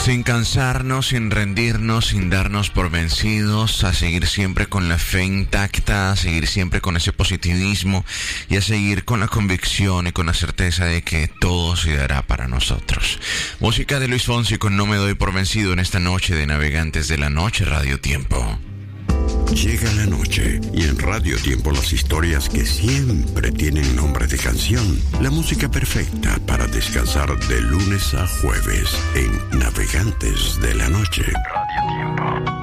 Sin cansarnos, sin rendirnos, sin darnos por vencidos, a seguir siempre con la fe intacta, a seguir siempre con ese positivismo y a seguir con la convicción y con la certeza de que todo se dará para nosotros. Música de Luis Fonsi con No me doy por vencido en esta noche de Navegantes de la Noche, Radio Tiempo. Llega la noche y en Radio Tiempo las historias que siempre tienen nombre de canción. La música perfecta para descansar de lunes a jueves en Navegantes de la Noche. Radio Tiempo.